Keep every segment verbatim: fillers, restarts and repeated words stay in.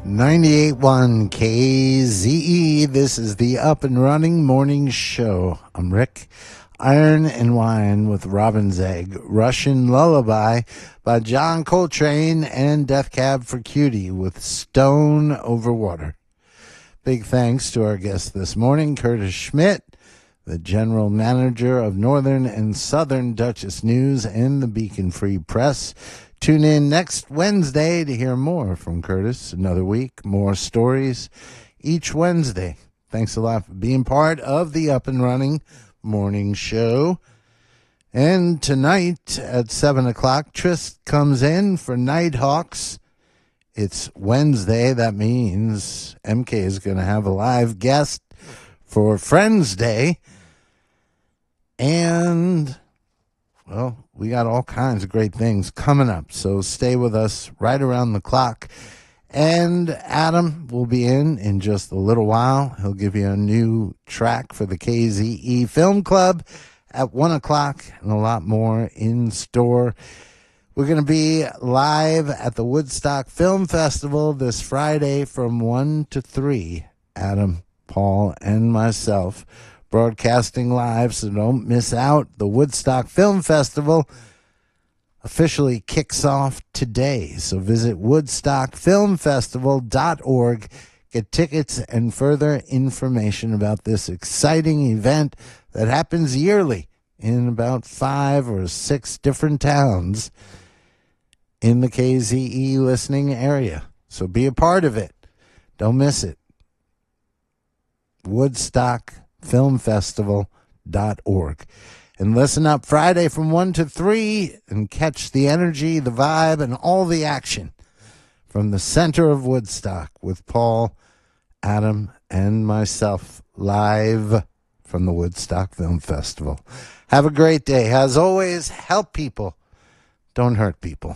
ninety-eight point one K Z E. This is the Up and Running Morning Show. I'm Rick. Iron and Wine with Robin's Egg, Russian Lullaby by John Coltrane, and Death Cab for Cutie with Stone Over Water. Big thanks to our guest this morning, Curtis Schmidt, the general manager of Northern and Southern Dutchess News and the Beacon Free Press. Tune in next Wednesday to hear more from Curtis. Another week, more stories each Wednesday. Thanks a lot for being part of the Up and Running Morning Show. And tonight at seven o'clock, Trist comes in for Nighthawks. It's Wednesday. That means M K is going to have a live guest for Friends Day. And, well, we got all kinds of great things coming up. So stay with us right around the clock. And Adam will be in in just a little while. He'll give you a new track for the K Z E Film Club at one o'clock, and a lot more in store. We're going to be live at the Woodstock Film Festival this Friday from one to three. Adam, Paul, and myself broadcasting live, so don't miss out. The Woodstock Film Festival officially kicks off today, so visit woodstock film festival dot org. Get tickets and further information about this exciting event that happens yearly in about five or six different towns in the K Z E listening area. So be a part of it. Don't miss it. woodstock film festival dot org. And listen up Friday from one to three and catch the energy, the vibe, and all the action from the center of Woodstock with Paul, Adam, and myself live from the Woodstock Film Festival. Have a great day. As always, help people. Don't hurt people.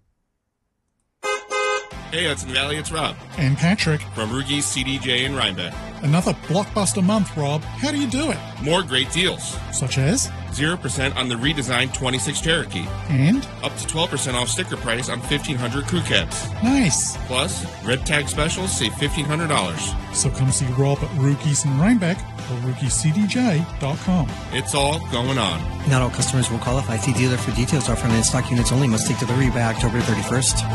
Hey, Hudson Valley, it's Rob. And Patrick. From Rugi's C D J in Rhinebeck. Another blockbuster month, Rob. How do you do it? More great deals. Such as? zero percent on the redesigned twenty-six Cherokee. And? Up to twelve percent off sticker price on fifteen hundred crew cabs. Nice. Plus, red tag specials save fifteen hundred dollars. So come see Rob at Rugi's in Rhinebeck or rugi c d j dot com. It's all going on. Not all customers will qualify. See dealer for details. Offer on in-stock units only. Must take delivery by October thirty-first.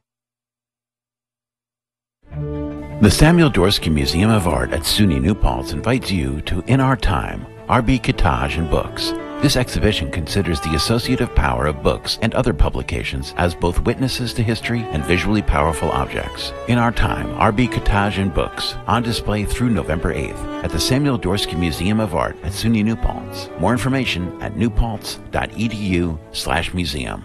The Samuel Dorsky Museum of Art at SUNY New Paltz invites you to In Our Time, R B Kitaj and Books. This exhibition considers the associative power of books and other publications as both witnesses to history and visually powerful objects. In Our Time, R B Kitaj and Books, on display through November eighth at the Samuel Dorsky Museum of Art at SUNY New Paltz. More information at newpaltz.edu slash museum.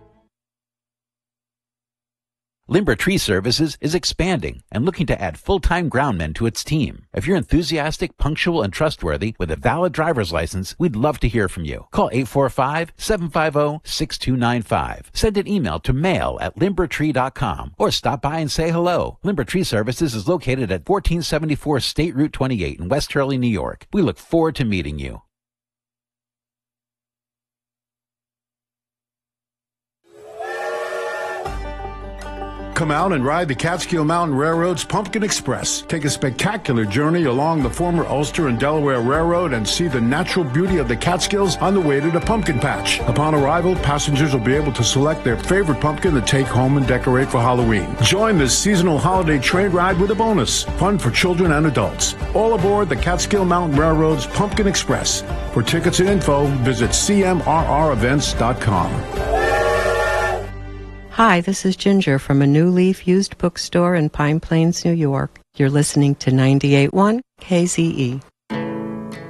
Limber Tree Services is expanding and looking to add full-time groundmen to its team. If you're enthusiastic, punctual, and trustworthy with a valid driver's license, we'd love to hear from you. Call eight four five, seven five zero, six two nine five. Send an email to mail at limber tree dot com or stop by and say hello. Limber Tree Services is located at fourteen seventy-four State Route twenty-eight in West Hurley, New York. We look forward to meeting you. Come out and ride the Catskill Mountain Railroad's Pumpkin Express. Take a spectacular journey along the former Ulster and Delaware Railroad and see the natural beauty of the Catskills on the way to the pumpkin patch. Upon arrival, passengers will be able to select their favorite pumpkin to take home and decorate for Halloween. Join this seasonal holiday train ride with a bonus. Fun for children and adults. All aboard the Catskill Mountain Railroad's Pumpkin Express. For tickets and info, visit c m r r events dot com. Hi, this is Ginger from a New Leaf used bookstore in Pine Plains, New York. You're listening to ninety-eight point one K Z E.